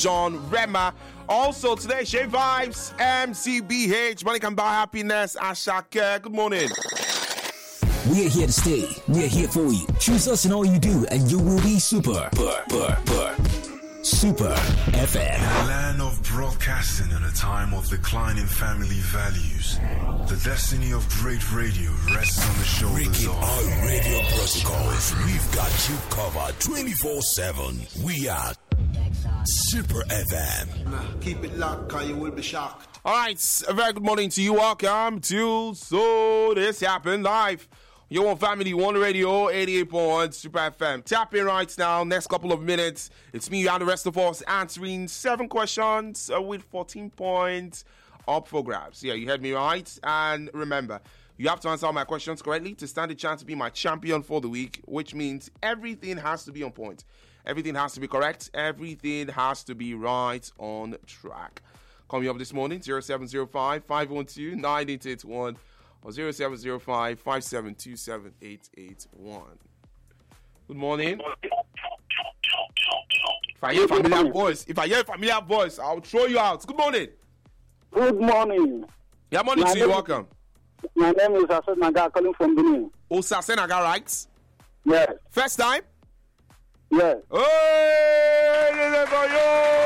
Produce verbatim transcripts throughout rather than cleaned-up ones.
John Rema. Also today, Shay Vibes, M C B H, Money Can Buy Happiness, Ashake. Good morning. We're here to stay. We're here for you. Choose us in all you do, and you will be super. Burr, burr, burr. Super F M. In a land of broadcasting in a time of declining family values, the destiny of great radio rests on the shoulders of our radio protocols. We've got you covered twenty-four seven. We are Super F M. Nah, keep it locked, cause you will be shocked. All right, a very good morning to you. Welcome to So This Happened Live. You want Family One Radio, eighty-eight point one Super F M. Tap in right now, next couple of minutes. It's me and the rest of us answering seven questions uh, with fourteen points up for grabs. Yeah, you heard me right. And remember, you have to answer all my questions correctly to stand a chance to be my champion for the week, which means everything has to be on point. Everything has to be correct. Everything has to be right on track. Coming up this morning, zero seven zero five, five one two, nine eight eight one. Or zero seven zero five, five seven two seven, eight eight one. Good morning. If I hear a familiar voice, if I hear a familiar voice, I'll throw you out. Good morning. Good morning. Yeah, morning my to you. Welcome. My name is Osasen Naga, calling from Benin. Osasen Naga, right? Yes. First time? Yes. Hey, this is for you.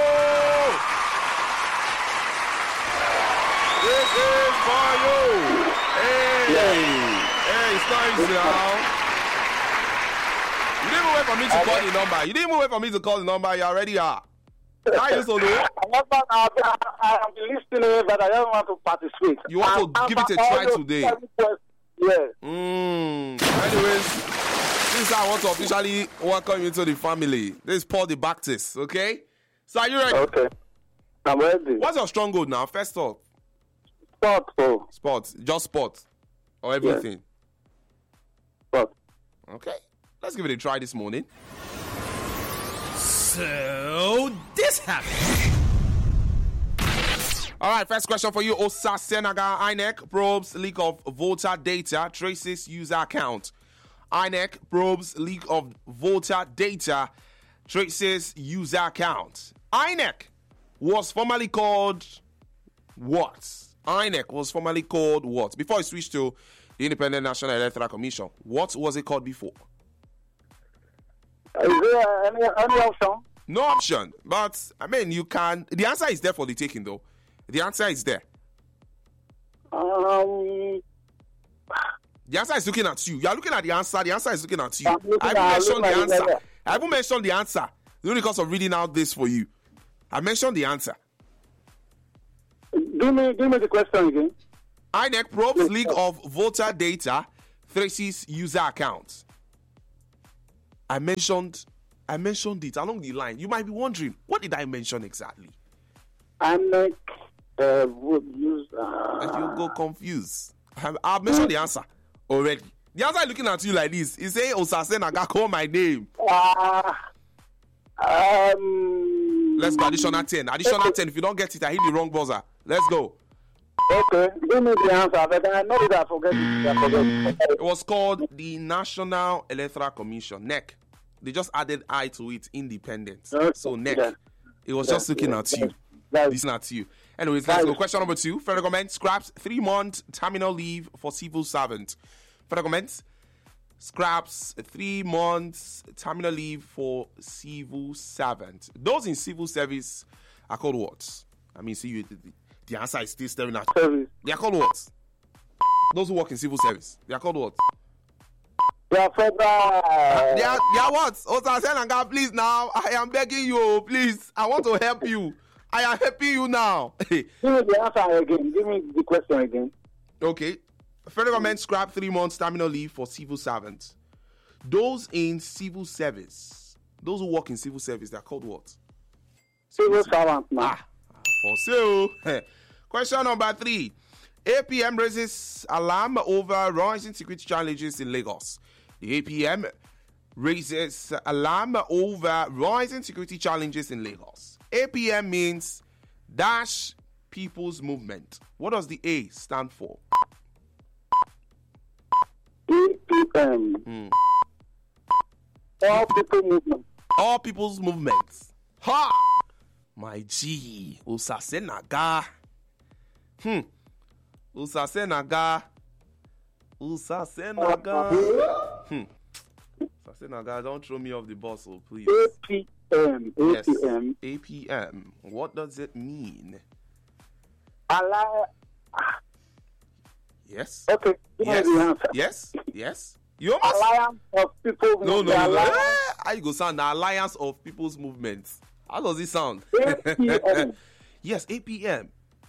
This is for you. Hey, yes. Hey, it's nice now. You didn't even wait for me to okay. call the number. You didn't even wait for me to call the number. You already are. How you so do? I have been listening, but I don't want to participate. You want to give it a try today? Yes. Mm. Anyways, this is how I want to officially welcome you to the family. This is Paul the Baptist, okay? So are you ready? Okay. I'm ready. What's your stronghold now? First off. Sport. Oh. Sports. Just sports. Or everything? Yes. Sport. Okay. Let's give it a try this morning. So this happened. All right, first question for you. Osasen Naga. I N E C probes leak of voter data, traces user account. I N E C probes leak of voter data, traces user account. I N E C was formerly called what? I N E C was formerly called what? Before it switched to the Independent National Electoral Commission, what was it called before? Is there any, any option? No option. But, I mean, you can... The answer is there for the taking, though. The answer is there. Um... The answer is looking at you. You are looking at the answer. The answer is looking at you. I haven't at, mentioned the answer. There. I haven't mentioned the answer. Only because of reading out this for you. I mentioned the answer. Give me, give me the question again. I N E C probes leak of voter data, traces user accounts. I mentioned, I mentioned it along the line. You might be wondering, what did I mention exactly? I N E C uh, would use. Uh... And you go confused. I've mentioned the answer already. The answer is looking at you like this. He say, Osasen Naga, call my name. Uh, um. Let's go. Additional ten. Additional okay. ten. If you don't get it, I hit the wrong buzzer. Let's go. Okay, give me the answer, but I know that I forget it. I forget it. It was called the National Electoral Commission, N E C. They just added I to it, independent. Okay. So N E C. Yeah. It was yeah. just looking yeah. at you. Yeah. Listening at you. Anyways, let's go. Question number two. Federal government scraps three-month terminal leave for civil servants. Federal government scraps three months terminal leave for civil servants. Those in civil service are called what? I mean, see, you, the, the answer is still staring at you. They are called what? Those who work in civil service. They are called what? They are federal. They are, they are what? Osasen Naga, please now. I am begging you, please. I want to help you. I am helping you now. Give me the answer again. Give me the question again. Okay. Federal government scrap three months terminal leave for civil servants. Those in civil service, those who work in civil service, they are called what? Civil servants, man. Ah, for sale. Question number three. A P M raises alarm over rising security challenges in Lagos. The A P M raises alarm over rising security challenges in Lagos. A P M means Dash People's Movement. What does the A stand for? A P M. Hmm. All People Movement. All People's Movements. Ha! My G. Usasenaga. Hmm. Usasenaga. Usasenaga. Hmm. Usasenaga, don't throw me off the bus, oh, please. A P M. Yes. A P M. A P M. What does it mean? Alliance. Yes. Okay. Give Yes. me the answer. Yes. Yes. You almost. Alliance of people. No, no, no, no. Alliance. Eh, How you go sound? The Alliance of People's Movements. How does it sound? A P M. Yes, A P M.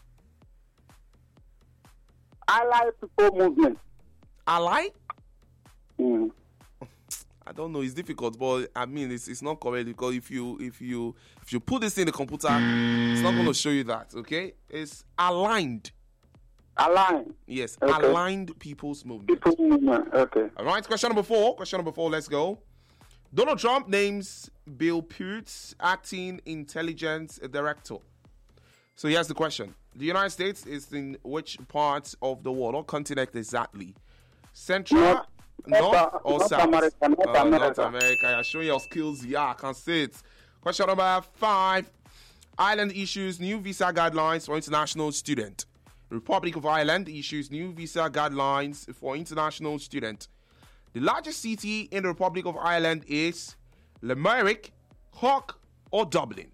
Allied People Movement. Ally? Mm. I don't know. It's difficult, but I mean, it's it's not correct because if you if you if you put this in the computer, it's not going to show you that. Okay, it's aligned. Aligned. Yes, Okay. aligned People's Movement. People Movement. Okay. All right, question number four. Question number four, let's go. Donald Trump names Bill Putz acting intelligence director. So here's the question. The United States is in which part of the world, or continent exactly? Central, North- North, North- or North South? America, North Uh, North America. America. You're showing your skills. Yeah, I can see it. Question number five. Ireland issues new visa guidelines for international student. Republic of Ireland issues new visa guidelines for international student. The largest city in the Republic of Ireland is Limerick, Cork, or Dublin.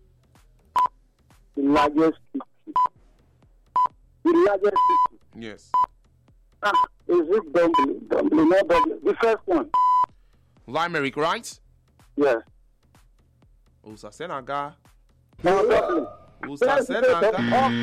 The largest city. The largest city. Yes. Ah, is it Dublin? Dublin, not Dublin. The first one. Limerick, right? Yes. Usasenaga. No, Dublin. Usasenaga.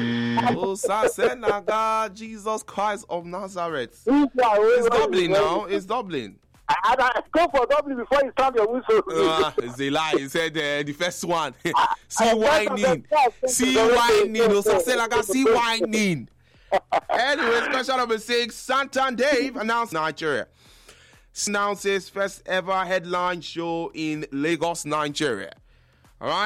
Usasenaga. Jesus Christ of Nazareth. It's Dublin now. It's Dublin. I, I, I go for Dublin before you sound your whistle. Uh, it's a lie. He said uh, the first one. See I- I whining. thought See that- whining. Usasenaga. See whining. Anyways, question number six. Santan Dave announced Nigeria. Announces first ever headline show in Lagos, Nigeria.